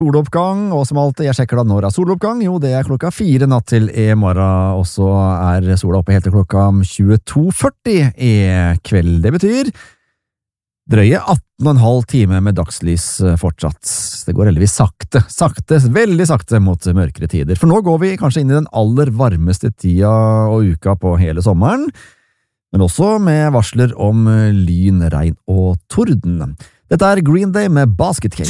Soloppgang, og som alltid, jeg sjekker da når er soloppgang, jo det er klokka 4 natt til i morgen, og så er sola oppe helt til klokka 22:40 i kveld. Det betyr drøye 18,5 timer med dagslys fortsatt. Det går heldigvis sakte, veldig sakte mot mørkere tider, for nå går vi kanskje inn i den aller varmeste tida og uka på hele sommeren, men også med varsler om lyn, regn og torden. Dette er Green Day med Basket Case.